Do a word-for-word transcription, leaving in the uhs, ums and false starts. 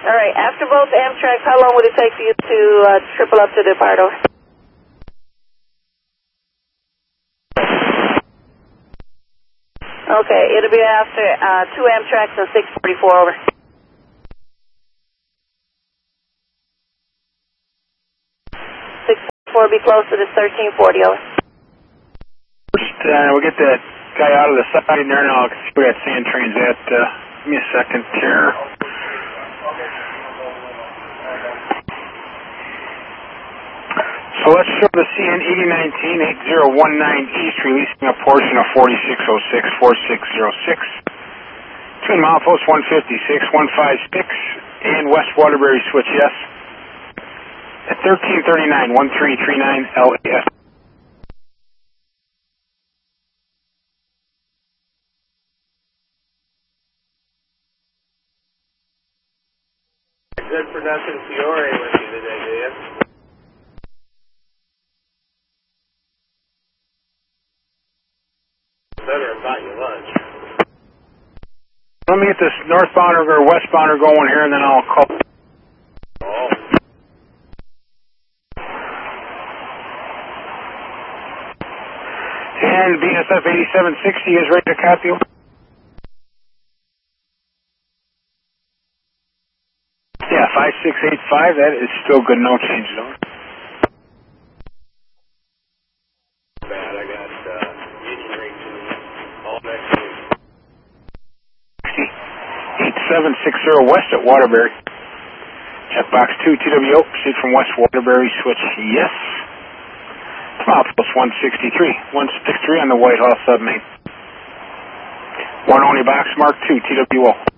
All right, after both Amtrak, how long would it take for you to uh, triple up to the Pardo? Okay, it'll be after uh, two Amtraks and six forty-four, over. six forty-four will be close to the thirteen forty, over. First, uh, we'll get that guy out of the side in there, and I'll see where that sand train's at. Uh, give me a second here. So let's show the C N eighty nineteen eighty nineteen East releasing a portion of forty-six oh six forty-six oh six between milepost one fifty-six one fifty-six and West Waterbury switch yes at thirteen thirty-nine thirteen thirty-nine L A S. Good for nothing Fiore with you today, do you? Better have bought you lunch. Let me get this northbounder or westbounder going here, and then I'll call. Oh. And B S F eighty-seven sixty is ready to copy. Yeah, five six eight five, that is still good, no changes on it. Bad, I got uh, engineering all next week. eight seven six zero West at Waterbury. Checkbox two, T W O, proceed from West Waterbury, switch yes. Milepost one sixty-three, one sixty-three on the Whitehall submain. One only box mark two, T W O.